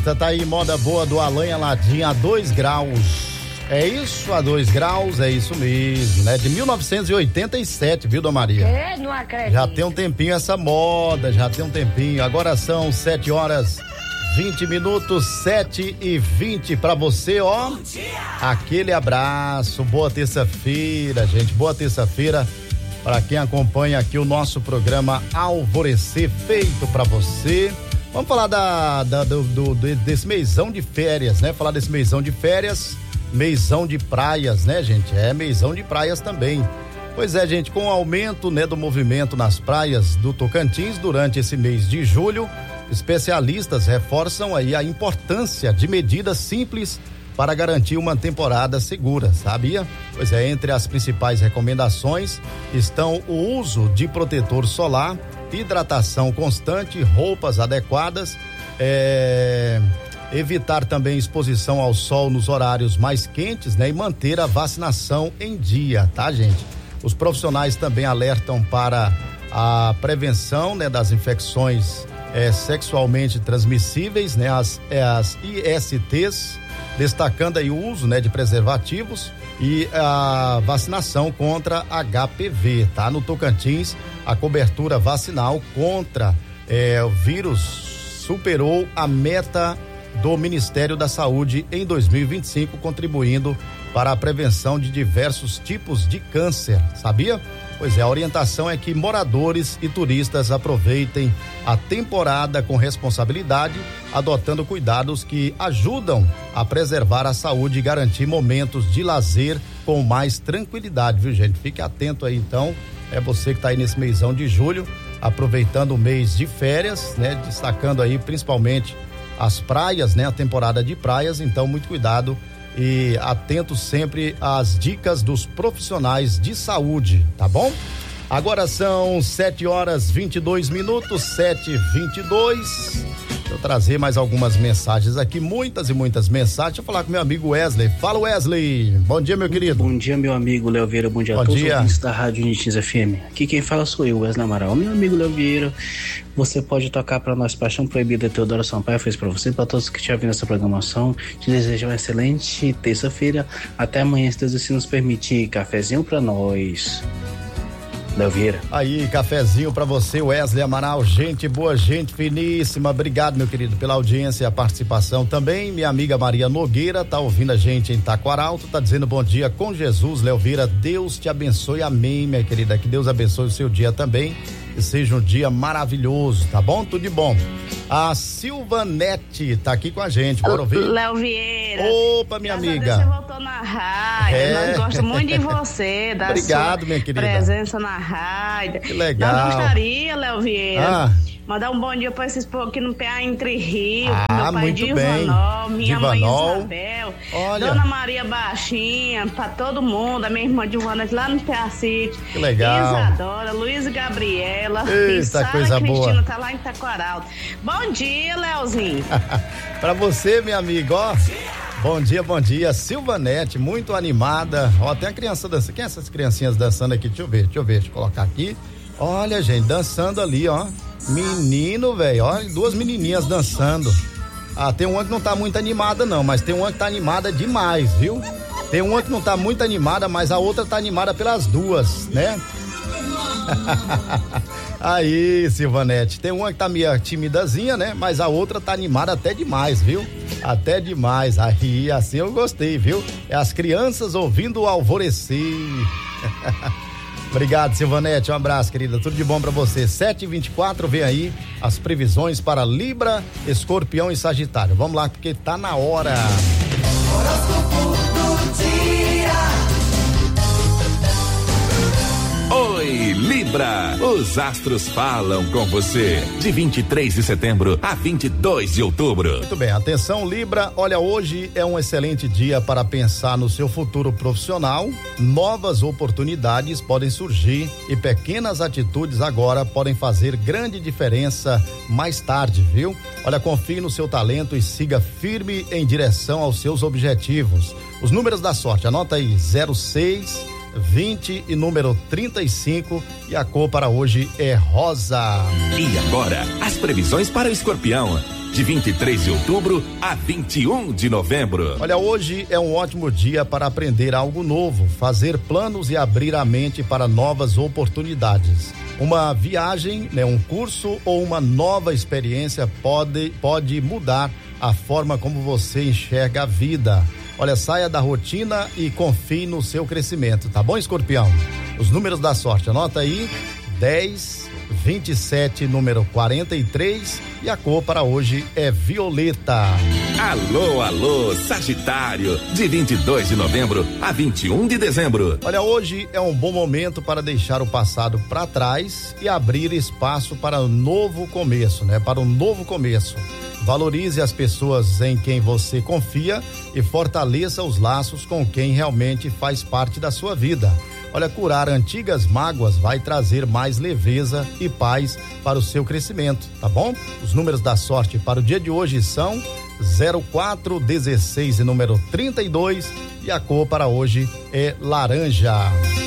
Sexta tá aí, moda boa do Alain Aladim a 2 graus. É isso, a 2 graus, é isso mesmo, né? De 1987, viu, Dona Maria? Não acredito. Já tem um tempinho essa moda, já tem um tempinho. Agora são 7h20, 7h20 pra você, ó. Aquele abraço, boa terça-feira, gente, boa terça-feira para quem acompanha aqui o nosso programa Alvorecer, feito pra você. Vamos falar desse meizão de férias, né? Falar desse meizão de férias, meizão de praias, né, gente? É meizão de praias também. Pois é, gente, com o aumento, né, do movimento nas praias do Tocantins durante esse mês de julho, especialistas reforçam aí a importância de medidas simples para garantir uma temporada segura, sabia? Pois é, entre as principais recomendações estão o uso de protetor solar, hidratação constante, roupas adequadas, evitar também exposição ao sol nos horários mais quentes, né? E manter a vacinação em dia, tá, gente? Os profissionais também alertam para a prevenção, né, das infecções sexualmente transmissíveis, né? As ISTs, destacando aí o uso, né, de preservativos e a vacinação contra HPV, tá? No Tocantins, a cobertura vacinal contra o vírus superou a meta do Ministério da Saúde em 2025, contribuindo para a prevenção de diversos tipos de câncer, sabia? Pois é, a orientação é que moradores e turistas aproveitem a temporada com responsabilidade, adotando cuidados que ajudam a preservar a saúde e garantir momentos de lazer com mais tranquilidade, viu, gente? Fique atento aí, então, é você que está aí nesse meizão de julho, aproveitando o mês de férias, né? Destacando aí principalmente as praias, né? A temporada de praias, então muito cuidado e atento sempre às dicas dos profissionais de saúde, tá bom? Agora são 7h22, 7h22. Deixa eu trazer mais algumas mensagens aqui, muitas e muitas mensagens. Deixa eu falar com meu amigo Wesley. Fala, Wesley. Bom dia, meu querido. Bom dia, meu amigo Léo Vieira. Bom dia a todos os ouvintes da Rádio Unitins FM. Aqui quem fala sou eu, Wesley Amaral. Meu amigo Léo Vieira, você pode tocar para nós Paixão Proibida, Teodoro Sampaio fez para você, para todos que estiverem nessa programação. Te desejo uma excelente terça-feira. Até amanhã, se Deus assim nos permitir. Cafezinho para nós. Léo Vieira. Aí, cafezinho pra você, Wesley Amaral, gente boa, gente finíssima, obrigado, meu querido, pela audiência e a participação também. Minha amiga Maria Nogueira tá ouvindo a gente em Taquaralto, tá dizendo bom dia com Jesus, Léo Vieira, Deus te abençoe, amém, minha querida, que Deus abençoe o seu dia também, que seja um dia maravilhoso, tá bom? Tudo de bom. A Silvanete tá aqui com a gente, bora ouvir? Léo Vieira. Opa, minha amiga. Você voltou na rádio, nós gostamos muito de você, da Obrigado, sua minha querida. presença na rádio. Que legal. Nós gostaria, Léo Vieira, mandar um bom dia pra esses povos aqui no PA Entre Rio, meu pai Divanol, minha mãe Isabel, olha. Dona Maria Baixinha, pra todo mundo, a minha irmã Divana lá no PA City, que legal. Isadora, Luiz Gabriela, eita, e Sara coisa Cristina, boa. tá lá em Taquaralto. Bom dia, Léozinho. Pra você, minha amiga, ó. Bom dia, Silvanete, muito animada. Ó, tem a criança dançando. Quem é essas criancinhas dançando aqui? Deixa eu ver, deixa eu colocar aqui. Olha, gente, dançando ali, ó. Menino, velho, olha, 2 menininhas dançando. Ah, tem uma que não tá muito animada não, mas tem uma que tá animada demais, viu? Tem uma que não tá muito animada, mas a outra tá animada pelas duas, né? Aí, Silvanete, tem uma que tá meio timidazinha, né? Mas a outra tá animada até demais, viu? Até demais. Aí, assim eu gostei, viu? É as crianças ouvindo o Alvorecer. Obrigado, Silvanete, um abraço, querida, tudo de bom pra você. 7h24, vem aí as previsões para Libra, Escorpião e Sagitário. Vamos lá, porque tá na hora. Horóscopo do dia. Oi, Libra, os astros falam com você, de 23 de setembro a 22 de outubro. Muito bem, atenção, Libra, olha, hoje é um excelente dia para pensar no seu futuro profissional, novas oportunidades podem surgir e pequenas atitudes agora podem fazer grande diferença mais tarde, viu? Olha, confie no seu talento e siga firme em direção aos seus objetivos. Os números da sorte, anota aí, 06, 20 e número 35, e a cor para hoje é rosa. E agora, as previsões para o Escorpião. de 23 de outubro a 21 de novembro. Olha, hoje é um ótimo dia para aprender algo novo, fazer planos e abrir a mente para novas oportunidades. Uma viagem, né, um curso ou uma nova experiência pode mudar a forma como você enxerga a vida. Olha, saia da rotina e confie no seu crescimento, tá bom, Escorpião? Os números da sorte, anota aí: 10, 27, número 43, e a cor para hoje é violeta. Alô, alô, Sagitário, de 22 de novembro a 21 de dezembro. Olha, hoje é um bom momento para deixar o passado para trás e abrir espaço para um novo começo, né? Para um novo começo. Valorize as pessoas em quem você confia e fortaleça os laços com quem realmente faz parte da sua vida. Olha, curar antigas mágoas vai trazer mais leveza e paz para o seu crescimento, tá bom? Os números da sorte para o dia de hoje são 04, 16 e número 32, e a cor para hoje é laranja.